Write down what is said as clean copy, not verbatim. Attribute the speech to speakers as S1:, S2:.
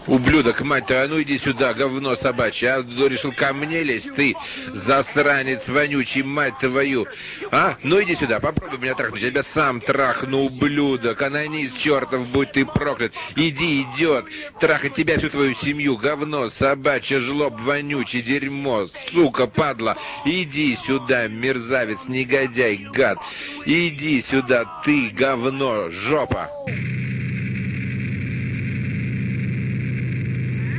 S1: Ублюдок, мать твою, а ну иди сюда, говно собачье, а решил ко мне лезть, ты, засранец вонючий, мать твою, а? Ну иди сюда, попробуй меня трахнуть, я тебя сам трахну, ублюдок, анонист чертов, будь ты проклят, иди, идет, трахать тебя, всю твою семью, говно собачье, жлоб вонючий, дерьмо, сука, падла, иди сюда, мерзавец, негодяй, гад, иди сюда, ты, говно, жопа.